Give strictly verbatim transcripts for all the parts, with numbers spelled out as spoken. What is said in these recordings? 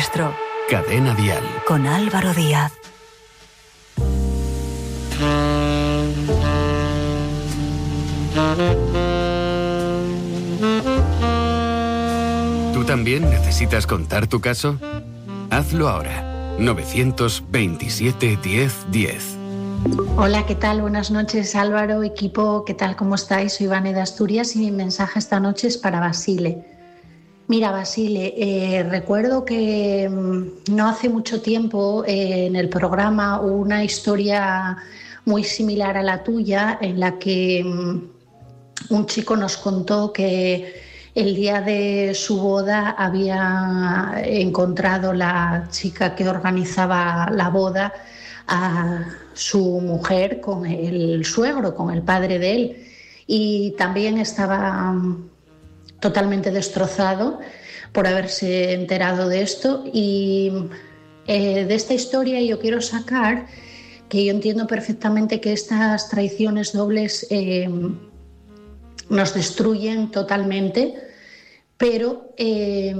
nuestro. Cadena Dial. Con Álvaro Díaz. ¿Tú también necesitas contar tu caso? Hazlo ahora. novecientos veintisiete diez diez. Hola, ¿qué tal? Buenas noches, Álvaro, equipo, ¿qué tal? ¿Cómo estáis? Soy Vane de Asturias y mi mensaje esta noche es para Basile. Mira, Basile, eh, recuerdo que mmm, no hace mucho tiempo eh, en el programa hubo una historia muy similar a la tuya en la que mmm, un chico nos contó que el día de su boda había encontrado la chica que organizaba la boda a su mujer con el suegro, con el padre de él, y también estaba um, totalmente destrozado por haberse enterado de esto. Y eh, de esta historia yo quiero sacar que yo entiendo perfectamente que estas traiciones dobles eh, nos destruyen totalmente, pero eh,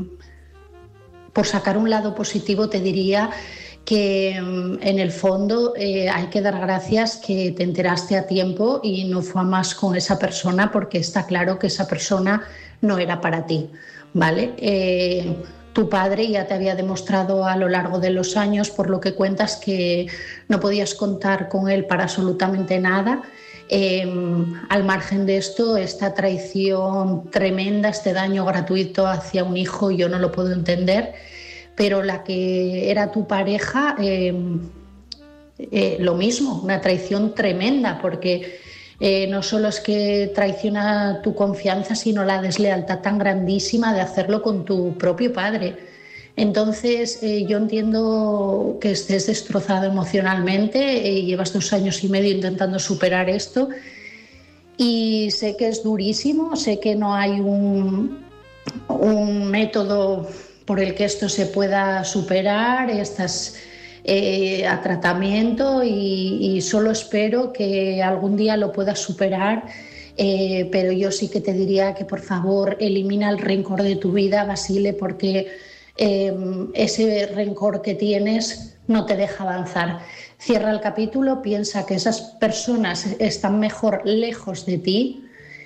por sacar un lado positivo te diría que en el fondo eh, hay que dar gracias que te enteraste a tiempo y no fue a más con esa persona, porque está claro que esa persona no era para ti, ¿vale? Eh, tu padre ya te había demostrado a lo largo de los años, por lo que cuentas, que no podías contar con él para absolutamente nada. Eh, al margen de esto, esta traición tremenda, este daño gratuito hacia un hijo, yo no lo puedo entender. Pero la que era tu pareja, eh, eh, lo mismo, una traición tremenda, porque eh, no solo es que traiciona tu confianza, sino la deslealtad tan grandísima de hacerlo con tu propio padre. Entonces, eh, yo entiendo que estés destrozado emocionalmente, eh, llevas dos años y medio intentando superar esto, y sé que es durísimo, sé que no hay un, un método por el que esto se pueda superar, estás eh, a tratamiento y, y solo espero que algún día lo puedas superar, eh, pero yo sí que te diría que por favor elimina el rencor de tu vida, Basile, porque eh, ese rencor que tienes no te deja avanzar. Cierra el capítulo, piensa que esas personas están mejor lejos de ti.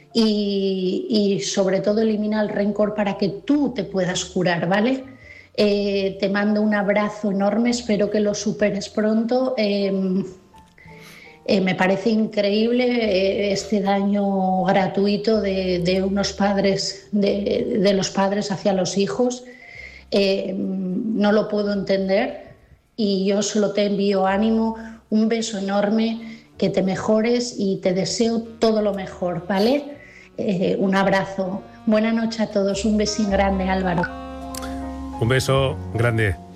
Y, y sobre todo elimina el rencor para que tú te puedas curar, ¿vale? Eh, te mando un abrazo enorme, espero que lo superes pronto. Eh, eh, me parece increíble eh, este daño gratuito de, de unos padres, de, de los padres hacia los hijos. Eh, no lo puedo entender y yo solo te envío ánimo, un beso enorme, que te mejores y te deseo todo lo mejor, ¿vale? Eh, un abrazo. Buenas noches a todos. Un besín grande, Álvaro. Un beso grande.